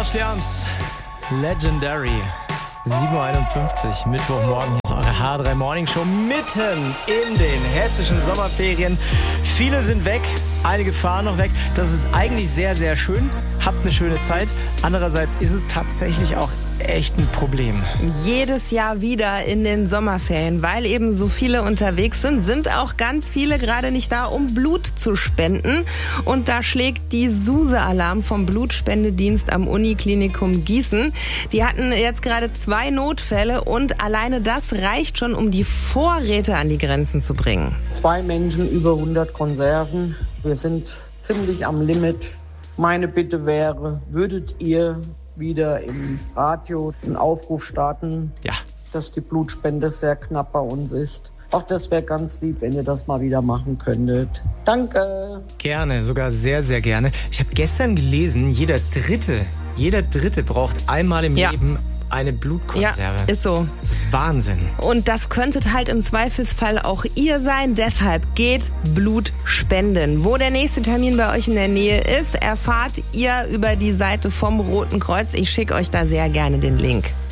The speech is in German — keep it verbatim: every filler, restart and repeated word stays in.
Ashley Arms, Legendary. sieben Uhr einundfünfzig, Mittwochmorgen, hier ist eure H drei Morning Show mitten in den hessischen Sommerferien. Viele sind weg, einige fahren noch weg. Das ist eigentlich sehr, sehr schön. Habt eine schöne Zeit. Andererseits ist es tatsächlich auch echt ein Problem. Jedes Jahr wieder in den Sommerferien, weil eben so viele unterwegs sind, sind auch ganz viele gerade nicht da, um Blut zu spenden. Und da schlägt die SUSE-Alarm vom Blutspendedienst am Uniklinikum Gießen. Die hatten jetzt gerade zwei Notfälle und alleine das reicht schon, um die Vorräte an die Grenzen zu bringen. Zwei Menschen, über hundert Konserven. Wir sind ziemlich am Limit. Meine Bitte wäre, würdet ihr wieder im Radio einen Aufruf starten, ja, dass die Blutspende sehr knapp bei uns ist. Auch das wäre ganz lieb, wenn ihr das mal wieder machen könntet. Danke. Gerne, sogar sehr, sehr gerne. Ich habe gestern gelesen, jeder Dritte, jeder Dritte braucht einmal im ja. Leben eine Blutkonserve. Ja, ist so. Das ist Wahnsinn. Und das könntet halt im Zweifelsfall auch ihr sein. Deshalb geht Blut spenden. Wo der nächste Termin bei euch in der Nähe ist, erfahrt ihr über die Seite vom Roten Kreuz. Ich schicke euch da sehr gerne den Link.